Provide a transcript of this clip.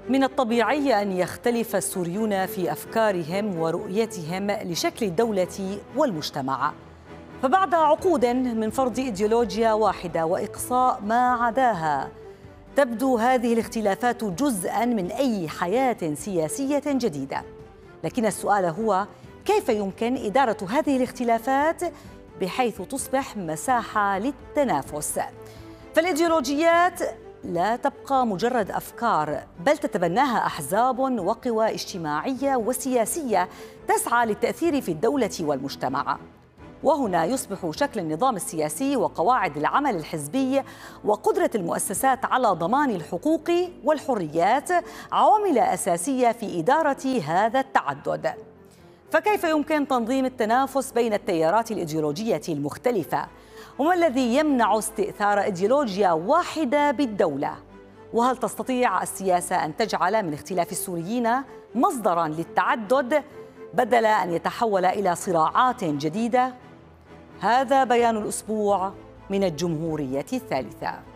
من الطبيعي أن يختلف السوريون في أفكارهم ورؤيتهم لشكل الدولة والمجتمع، فبعد عقود من فرض إيديولوجيا واحدة وإقصاء ما عداها، تبدو هذه الاختلافات جزءاً من أي حياة سياسية جديدة. لكن السؤال هو: كيف يمكن إدارة هذه الاختلافات بحيث تصبح مساحة للتنافس؟ فالإيديولوجيات لا تبقى مجرد أفكار، بل تتبناها أحزاب وقوى اجتماعية وسياسية تسعى للتأثير في الدولة والمجتمع. وهنا يصبح شكل النظام السياسي وقواعد العمل الحزبي وقدرة المؤسسات على ضمان الحقوق والحريات عوامل أساسية في إدارة هذا التعدد. فكيف يمكن تنظيم التنافس بين التيارات الإيديولوجية المختلفة؟ وما الذي يمنع استئثار إيديولوجيا واحدة بالدولة؟ وهل تستطيع السياسة أن تجعل من اختلاف السوريين مصدراً للتعدد بدل أن يتحول إلى صراعات جديدة؟ هذا بيان الأسبوع من الجمهورية الثالثة.